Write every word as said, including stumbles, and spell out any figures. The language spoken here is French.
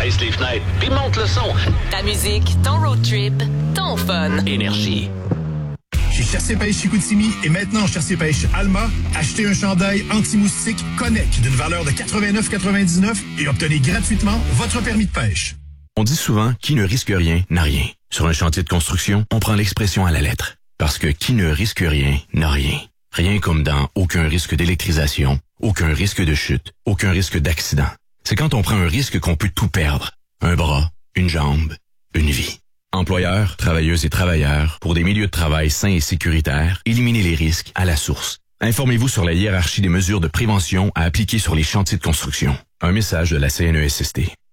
Baisse les fenêtres, puis monte le son. Ta musique, ton road trip, ton fun. Énergie. Chez Chassé Pêche Chicoutimi et maintenant Chassé Pêche Alma, achetez un chandail anti-moustique Connect d'une valeur de quatre-vingt-neuf quatre-vingt-dix-neuf et obtenez gratuitement votre permis de pêche. On dit souvent « qui ne risque rien n'a rien ». Sur un chantier de construction, on prend l'expression à la lettre. Parce que qui ne risque rien n'a rien. Rien comme dans aucun risque d'électrisation, aucun risque de chute, aucun risque d'accident. C'est quand on prend un risque qu'on peut tout perdre. Un bras, une jambe, une vie. Employeurs, travailleuses et travailleurs, pour des milieux de travail sains et sécuritaires, éliminez les risques à la source. Informez-vous sur la hiérarchie des mesures de prévention à appliquer sur les chantiers de construction. Un message de la C N E S S T.